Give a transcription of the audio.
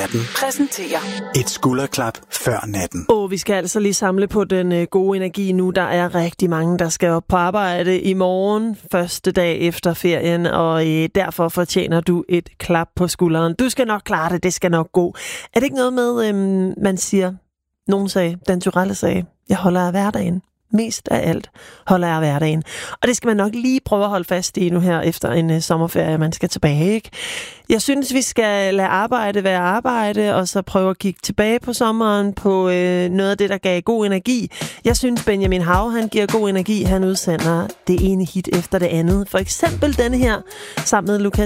natten præsenterer et skulderklap før natten. Vi skal altså lige samle på den gode energi nu. Der er rigtig mange, der skal op på arbejde i morgen, første dag efter ferien, og derfor fortjener du et klap på skulderen. Du skal nok klare det, det skal nok gå. Er det ikke noget med, man siger, nogen sagde, Dan Turèll sagde, jeg holder af hverdagen. Mest af alt holder jeg af hverdagen. Og det skal man nok lige prøve at holde fast i nu her efter en sommerferie, man skal tilbage, ikke? Jeg synes, vi skal lade arbejde være arbejde, og så prøve at kigge tilbage på sommeren på noget af det, der gav god energi. Jeg synes, Benjamin Hav, han giver god energi. Han udsender det ene hit efter det andet. For eksempel denne her, sammen med Lucas